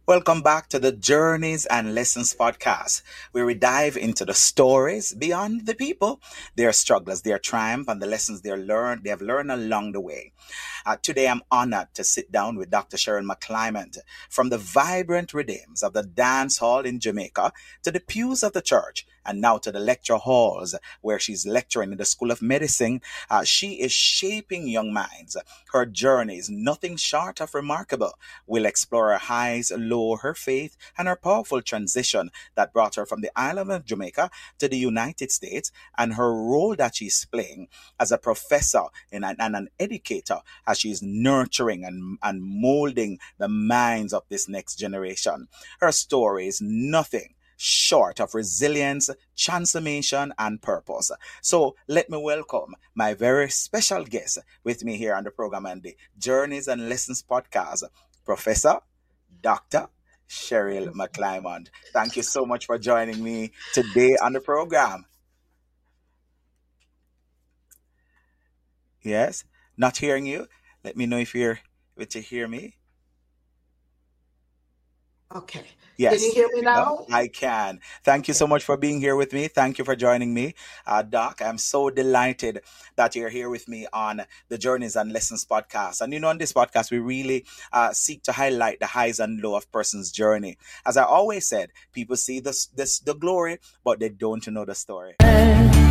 Welcome back to the Journeys and Lessons podcast, where we dive into the stories beyond the people, their struggles, their triumph, and the lessons they have learned along the way. Today, I'm honored to sit down with Dr. Cheryl McClymont, from the vibrant rhythms of the dance hall in Jamaica to the pews of the church, and now to the lecture halls where she's lecturing in the School of Medicine. She is shaping young minds. Her journey is nothing short of remarkable. We'll explore her highs, low, her faith, and her powerful transition that brought her from the island of Jamaica to the United States, and her role that she's playing as a professor and an educator as she's nurturing and molding the minds of this next generation. Her story is nothing short of resilience, transformation, and purpose. So let me welcome my very special guest with me here on the program and the Journeys and Lessons podcast, Professor Dr. Cheryl McClymont. Thank you so much for joining me today on the program. Yes, not hearing you. Let me know if you're able to hear me. Okay. Can you Yes, hear me no, now? I can. Thank you Okay. so much for being here with me. Thank you for joining me, Doc. I'm so delighted that you're here with me on the Journeys and Lessons podcast. And on this podcast, we really seek to highlight the highs and low of person's journey. As I always said, people see the glory, but they don't know the story.